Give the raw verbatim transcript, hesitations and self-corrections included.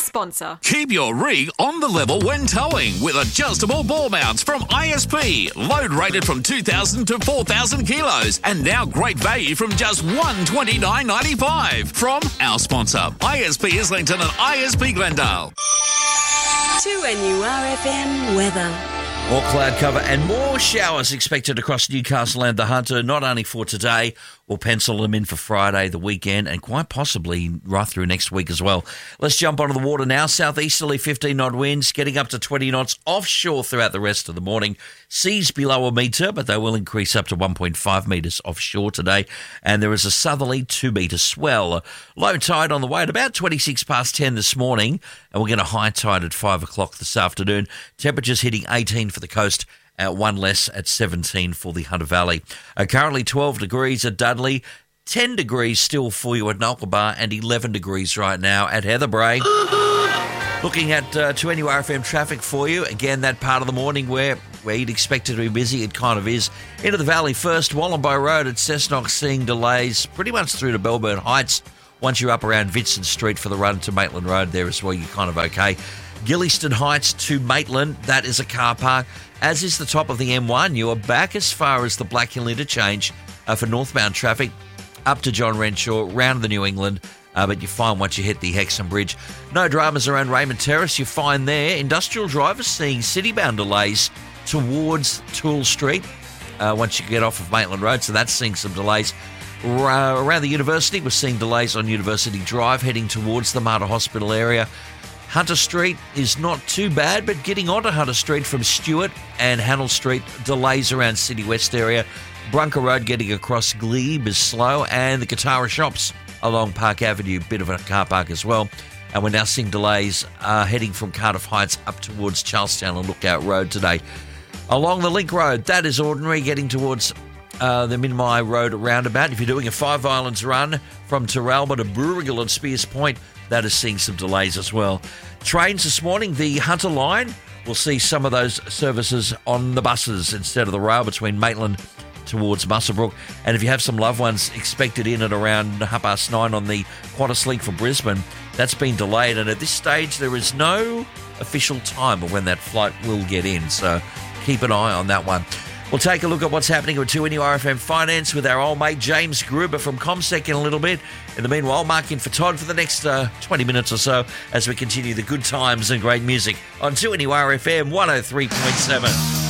sponsor. Keep your rig on the level when towing with adjustable ball mounts from I S P. Load rated from two thousand to four thousand kilos. And now great value from just one hundred twenty-nine dollars ninety-five from our sponsor, I S P Islington and I S P Glendale. two N U R F M weather. More cloud cover and more showers expected across Newcastle and the Hunter, not only for today. We'll pencil them in for Friday, the weekend, and quite possibly right through next week as well. Let's jump onto the water now. Southeasterly fifteen knot winds, getting up to twenty knots offshore throughout the rest of the morning. Seas below a metre, but they will increase up to one point five metres offshore today. And there is a southerly two metre swell. Low tide on the way at about twenty-six past ten this morning, and we'll get a high tide at five o'clock this afternoon. Temperatures hitting eighteen for the coast. Uh, one less at seventeen for the Hunter Valley. Uh, currently twelve degrees at Dudley, ten degrees still for you at Nulkaba, and eleven degrees right now at Heatherbrae. Looking at uh, two N U R F M traffic for you. Again, that part of the morning where, where you'd expect it to be busy, it kind of is. Into the valley first, Wallenby Road at Cessnock seeing delays pretty much through to Belburn Heights. Once you're up around Vincent Street for the run to Maitland Road there as well, you're kind of okay. Gillieston Heights to Maitland, that is a car park. As is the top of the M one, you are back as far as the Black Hill interchange uh, for northbound traffic, up to John Renshaw, round the New England, uh, but you're fine once you hit the Hexham Bridge. No dramas around Raymond Terrace, you're fine there. Industrial drivers seeing city-bound delays towards Toole Street uh, once you get off of Maitland Road, so that's seeing some delays. R- around the university, we're seeing delays on University Drive, heading towards the Mater Hospital area. Hunter Street is not too bad, but getting onto Hunter Street from Stewart and Hannell Street, delays around City West area. Brunker Road getting across Glebe is slow, and the Katara Shops along Park Avenue, bit of a car park as well. And we're now seeing delays uh, heading from Cardiff Heights up towards Charlestown and Lookout Road today. Along the Link Road, that is ordinary, getting towards uh, the Minmi Road roundabout. If you're doing a Five Islands run from Terralba to Boorigal and Spears Point, that is seeing some delays as well. Trains this morning, the Hunter line, we'll see some of those services on the buses instead of the rail between Maitland towards Muswellbrook. And if you have some loved ones expected in at around half past nine on the Qantas link for Brisbane, that's been delayed. And at this stage, there is no official time of when that flight will get in. So keep an eye on that one. We'll take a look at what's happening with two N U R F M Finance with our old mate James Gruber from ComSec in a little bit. In the meanwhile, mark in for Todd for the next uh, twenty minutes or so as we continue the good times and great music on two N U R F M one oh three point seven.